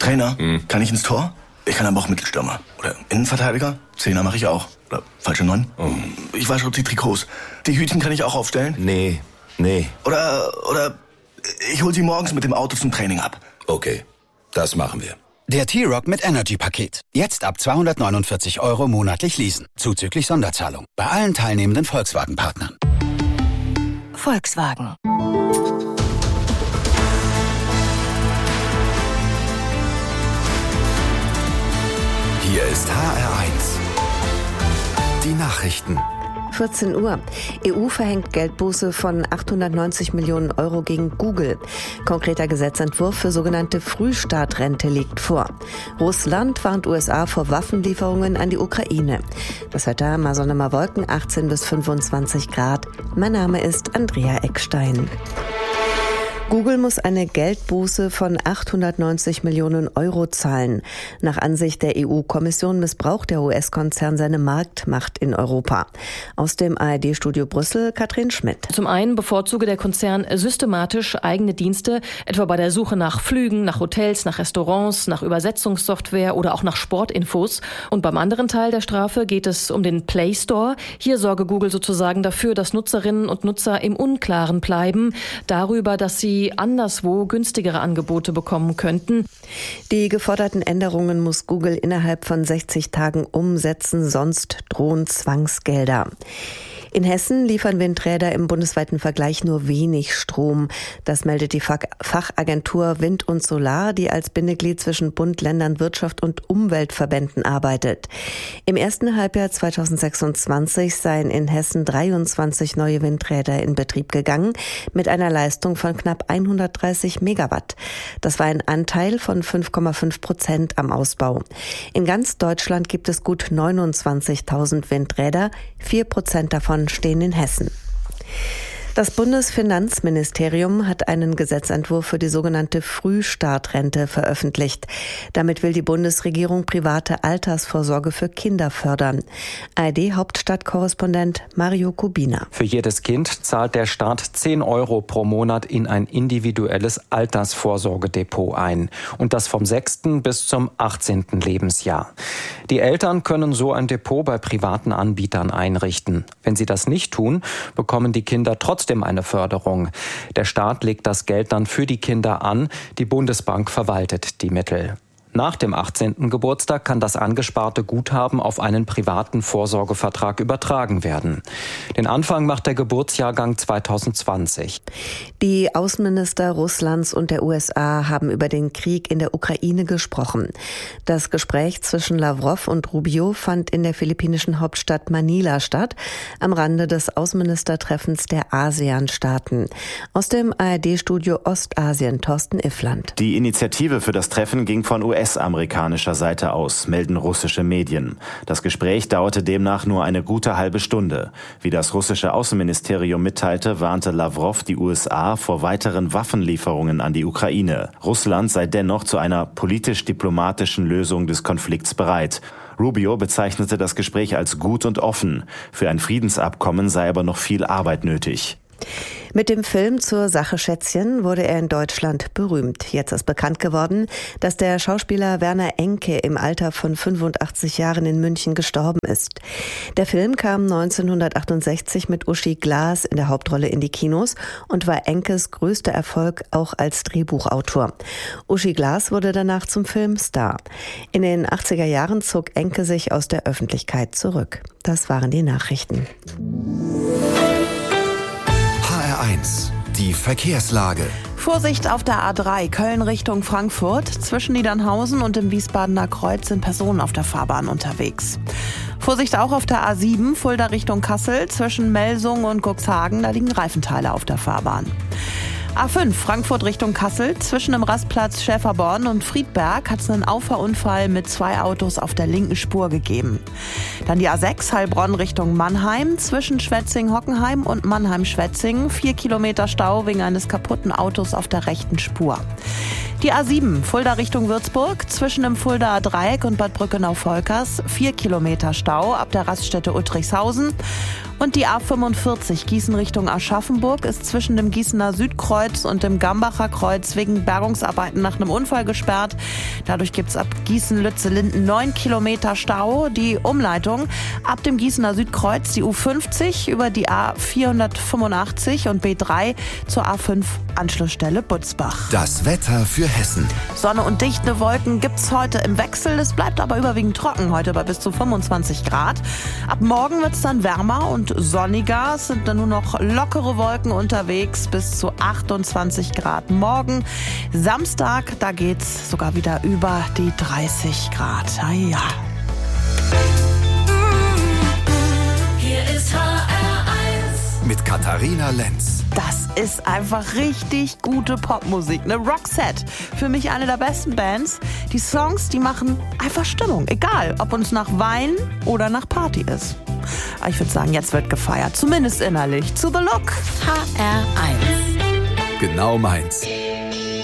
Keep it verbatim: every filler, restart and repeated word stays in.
Trainer, Hm. kann ich ins Tor? Ich kann aber auch Mittelstürmer. Oder Innenverteidiger? Zehner mache ich auch. Oder falsche Neun? Oh. Ich wasche auch die Trikots. Die Hütchen kann ich auch aufstellen? Nee, nee. Oder, oder ich hol sie morgens mit dem Auto zum Training ab. Okay, das machen wir. Der T-Rock mit Energy-Paket. Jetzt ab zweihundertneunundvierzig Euro monatlich leasen. Zuzüglich Sonderzahlung. Bei allen teilnehmenden Volkswagen-Partnern. Volkswagen. Hier ist H R eins. Die Nachrichten. vierzehn Uhr. E U verhängt Geldbuße von achthundertneunzig Millionen Euro gegen Google. Konkreter Gesetzentwurf für sogenannte Frühstartrente liegt vor. Russland warnt U S A vor Waffenlieferungen an die Ukraine. Das Wetter, mal Sonne, mal Wolken, achtzehn bis fünfundzwanzig Grad. Mein Name ist Andrea Eckstein. Google muss eine Geldbuße von achthundertneunzig Millionen Euro zahlen. Nach Ansicht der E U-Kommission missbraucht der U S-Konzern seine Marktmacht in Europa. Aus dem A R D-Studio Brüssel, Katrin Schmidt. Zum einen bevorzuge der Konzern systematisch eigene Dienste, etwa bei der Suche nach Flügen, nach Hotels, nach Restaurants, nach Übersetzungssoftware oder auch nach Sportinfos. Und beim anderen Teil der Strafe geht es um den Play Store. Hier sorge Google sozusagen dafür, dass Nutzerinnen und Nutzer im Unklaren bleiben, darüber, dass sie anderswo günstigere Angebote bekommen könnten. Die geforderten Änderungen muss Google innerhalb von sechzig Tagen umsetzen, sonst drohen Zwangsgelder. In Hessen liefern Windräder im bundesweiten Vergleich nur wenig Strom. Das meldet die Fachagentur Wind und Solar, die als Bindeglied zwischen Bund, Ländern, Wirtschaft und Umweltverbänden arbeitet. Im ersten Halbjahr zweitausendsechsundzwanzig seien in Hessen dreiundzwanzig neue Windräder in Betrieb gegangen, mit einer Leistung von knapp hundertdreißig Megawatt. Das war ein Anteil von fünf Komma fünf Prozent am Ausbau. In ganz Deutschland gibt es gut neunundzwanzigtausend Windräder, vier Prozent davon stehen in Hessen. Das Bundesfinanzministerium hat einen Gesetzentwurf für die sogenannte Frühstartrente veröffentlicht. Damit will die Bundesregierung private Altersvorsorge für Kinder fördern. A R D-Hauptstadtkorrespondent Mario Kubina. Für jedes Kind zahlt der Staat zehn Euro pro Monat in ein individuelles Altersvorsorgedepot ein. Und das vom sechsten bis zum achtzehnten Lebensjahr. Die Eltern können so ein Depot bei privaten Anbietern einrichten. Wenn sie das nicht tun, bekommen die Kinder trotzdem eine Förderung. Der Staat legt das Geld dann für die Kinder an, die Bundesbank verwaltet die Mittel. Nach dem achtzehnten Geburtstag kann das angesparte Guthaben auf einen privaten Vorsorgevertrag übertragen werden. Den Anfang macht der Geburtsjahrgang zweitausendzwanzig. Die Außenminister Russlands und der U S A haben über den Krieg in der Ukraine gesprochen. Das Gespräch zwischen Lavrov und Rubio fand in der philippinischen Hauptstadt Manila statt, am Rande des Außenministertreffens der ASEAN-Staaten. Aus dem A R D-Studio Ostasien, Thorsten Iffland. Die Initiative für das Treffen ging von U S-amerikanischer Seite aus, melden russische Medien. Das Gespräch dauerte demnach nur eine gute halbe Stunde. Wie das russische Außenministerium mitteilte, warnte Lavrov die U S A vor weiteren Waffenlieferungen an die Ukraine. Russland sei dennoch zu einer politisch-diplomatischen Lösung des Konflikts bereit. Rubio bezeichnete das Gespräch als gut und offen. Für ein Friedensabkommen sei aber noch viel Arbeit nötig. Mit dem Film Zur Sache Schätzchen wurde er in Deutschland berühmt. Jetzt ist bekannt geworden, dass der Schauspieler Werner Enke im Alter von fünfundachtzig Jahren in München gestorben ist. Der Film kam neunzehnhundertachtundsechzig mit Uschi Glas in der Hauptrolle in die Kinos und war Enkes größter Erfolg auch als Drehbuchautor. Uschi Glas wurde danach zum Filmstar. In den achtziger Jahren zog Enke sich aus der Öffentlichkeit zurück. Das waren die Nachrichten. H R eins. Die Verkehrslage. Vorsicht auf der A drei Köln Richtung Frankfurt. Zwischen Niedernhausen und dem Wiesbadener Kreuz sind Personen auf der Fahrbahn unterwegs. Vorsicht auch auf der A sieben Fulda Richtung Kassel. Zwischen Melsungen und Cuxhagen, da liegen Reifenteile auf der Fahrbahn. A fünf Frankfurt Richtung Kassel. Zwischen dem Rastplatz Schäferborn und Friedberg hat es einen Auffahrunfall mit zwei Autos auf der linken Spur gegeben. Dann die A sechs Heilbronn Richtung Mannheim. Zwischen Schwetzing-Hockenheim und Mannheim-Schwetzing. Vier Kilometer Stau wegen eines kaputten Autos auf der rechten Spur. Die A sieben, Fulda Richtung Würzburg, zwischen dem Fuldaer Dreieck und Bad Brückenau-Volkers, vier Kilometer Stau ab der Raststätte Uttrichshausen. Und die A fünfundvierzig, Gießen Richtung Aschaffenburg, ist zwischen dem Gießener Südkreuz und dem Gambacher Kreuz wegen Bergungsarbeiten nach einem Unfall gesperrt. Dadurch gibt's ab Gießen-Lütze-Linden neun Kilometer Stau. Die Umleitung ab dem Gießener Südkreuz, die U fünfzig über die A vierhundertfünfundachtzig und B drei zur A fünf Anschlussstelle Butzbach. Das Wetter für Hessen. Sonne und dichte Wolken gibt's heute im Wechsel. Es bleibt aber überwiegend trocken, heute bei bis zu fünfundzwanzig Grad. Ab morgen wird's dann wärmer und sonniger. Es sind dann nur noch lockere Wolken unterwegs, bis zu achtundzwanzig Grad morgen. Samstag, da geht's sogar wieder über die dreißig Grad. Ah, ja. Hier ist H R eins mit Katharina Lenz. Das ist einfach richtig gute Popmusik, ne? Roxette, für mich eine der besten Bands. Die Songs, die machen einfach Stimmung, egal ob uns nach Wein oder nach Party ist. Aber ich würde sagen, jetzt wird gefeiert, zumindest innerlich. To the Look. H R eins. Genau meins.